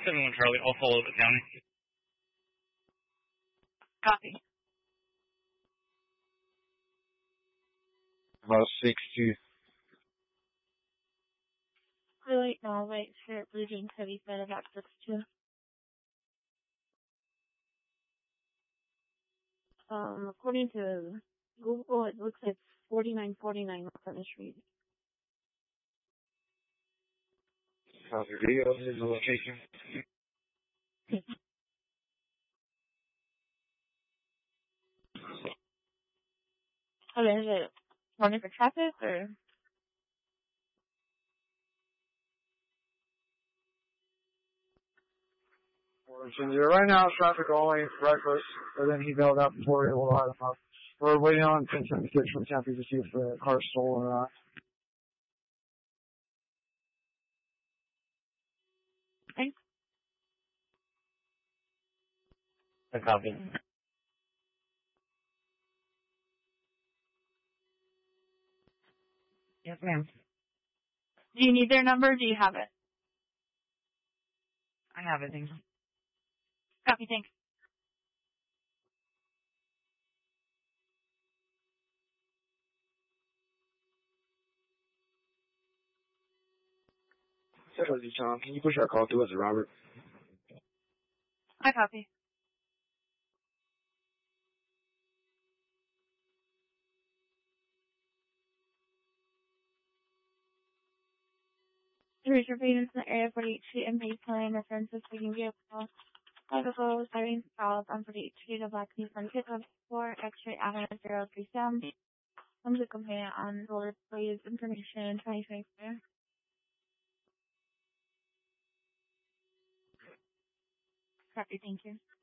7-1 Charlie, I'll follow the county. Copy. About 6-2. Really, no, wait, sure, Blue James Heavy said about 6-2. According to Google, it looks like 4949 on the street. How's your video? Here's the location. Okay, is it running for traffic, or? Right now, it's traffic only, reckless, but then he bailed out before we were able to light him up. We're waiting on 1076 from Tempe to see if the car's stolen or not. Okay. I copy. Yes, ma'am. Do you need their number, or do you have it? I have it, thanks. Copy, thanks. Hey, Tom, can you push our call through us, Robert? I copy. Here's your payments in the area 48 Street and baseline references taking vehicle. Vehicle starting installed on 48 Street of Black Nissan pickup for X-ray Avenue 037. Comes a complaint on roller please information 2024. Copy, thank you.